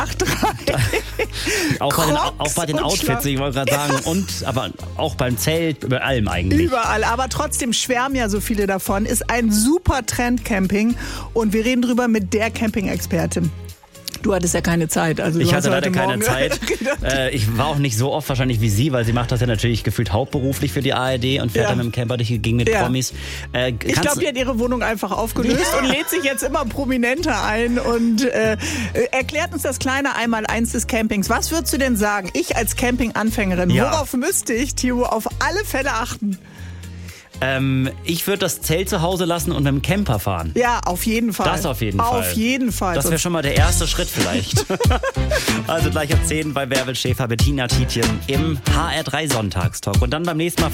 8,3. Auch bei den Outfits, ich wollte gerade sagen. Aber auch beim Zelt, bei allem eigentlich. Überall, aber trotzdem schwärmen ja so viele davon. Ist ein super Trend Camping und wir reden drüber mit der Camping-Expertin. Du hattest ja keine Zeit. Also ich hatte leider keine Zeit. Ich war auch nicht so oft wahrscheinlich wie sie, weil sie macht das ja natürlich gefühlt hauptberuflich für die ARD und fährt dann mit dem Camper durch die Gegend mit Promis. Ich glaube, die hat ihre Wohnung einfach aufgelöst und lädt sich jetzt immer prominenter ein und erklärt uns das kleine Einmaleins des Campings. Was würdest du denn sagen? Ich als Camping-Anfängerin, worauf müsste ich, Theo, auf alle Fälle achten? Ich würde das Zelt zu Hause lassen und mit dem Camper fahren. Ja, auf jeden Fall. Das auf jeden Fall. Auf jeden Fall. Das wäre schon mal der erste Schritt vielleicht. Also gleich ab 10 bei Bärbel Schäfer, Bettina Tietjen im HR3 Sonntagstalk. Und dann beim nächsten Mal